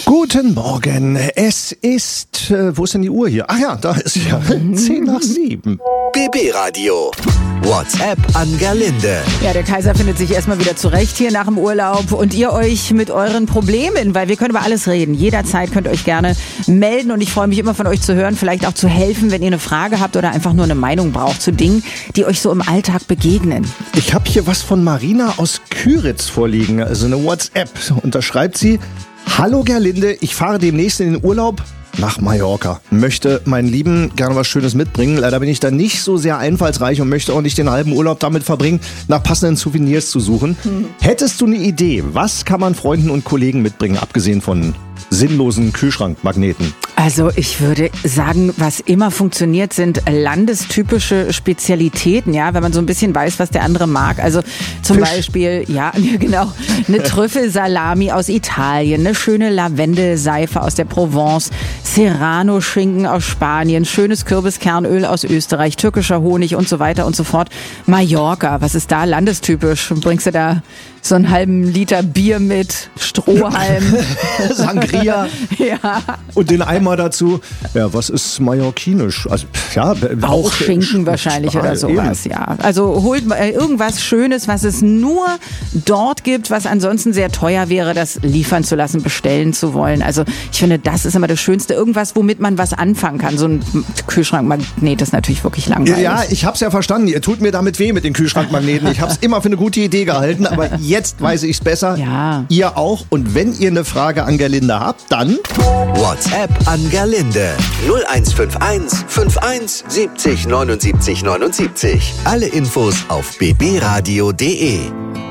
Guten Morgen, es ist, wo ist denn die Uhr hier? Ach ja, da ist sie ja, 6:50. BB Radio. WhatsApp an Gerlinde. Ja, der Kaiser findet sich erstmal wieder zurecht hier nach dem Urlaub und ihr euch mit euren Problemen, weil wir können über alles reden. Jederzeit könnt ihr euch gerne melden und ich freue mich immer von euch zu hören, vielleicht auch zu helfen, wenn ihr eine Frage habt oder einfach nur eine Meinung braucht zu Dingen, die euch so im Alltag begegnen. Ich habe hier was von Marina aus Küritz vorliegen, also eine WhatsApp. Und da schreibt sie: Hallo Gerlinde, ich fahre demnächst in den Urlaub nach Mallorca. Möchte meinen Lieben gerne was Schönes mitbringen. Leider bin ich da nicht so sehr einfallsreich und möchte auch nicht den halben Urlaub damit verbringen, nach passenden Souvenirs zu suchen. Hättest du eine Idee, was kann man Freunden und Kollegen mitbringen, abgesehen von sinnlosen Kühlschrankmagneten? Also ich würde sagen, was immer funktioniert, sind landestypische Spezialitäten, ja, wenn man so ein bisschen weiß, was der andere mag. Also zum Beispiel, ja, genau, eine Trüffelsalami aus Italien, eine schöne Lavendelseife aus der Provence, Serrano-Schinken aus Spanien, schönes Kürbiskernöl aus Österreich, türkischer Honig und so weiter und so fort. Mallorca, was ist da landestypisch? Bringst du da so einen halben Liter Bier mit, Strohhalm, Sangria. Ja. Und den Eimer dazu. Ja, was ist mallorquinisch? Also, ja, auch Schinken wahrscheinlich oder sowas, ja. Also holt mal irgendwas Schönes, was es nur dort gibt, was ansonsten sehr teuer wäre, das liefern zu lassen, bestellen zu wollen. Also ich finde, das ist immer das Schönste. Irgendwas, womit man was anfangen kann. So ein Kühlschrankmagnet ist natürlich wirklich langweilig. Ja, ich hab's ja verstanden. Ihr tut mir damit weh mit den Kühlschrankmagneten. Ich hab's immer für eine gute Idee gehalten, aber jetzt weiß ich's besser. Ja. Ihr auch. Und wenn ihr eine Frage an Gerlinde habt, dann WhatsApp an Gerlinde. 0151 51 70 79 79. Alle Infos auf bbradio.de.